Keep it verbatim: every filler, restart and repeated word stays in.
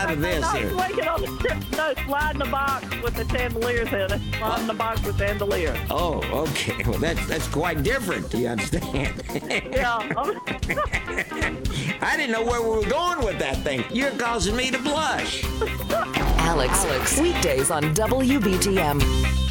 out of this No, here. swinging on the chip. No, slide in the box with the chandeliers in it. Slide in the box with chandeliers. Oh, okay. Well, that's that's quite different. Do you understand? Yeah. I didn't know where we were going with that thing. You're causing me to blush. Alex, Alex. Weekdays on W B T M.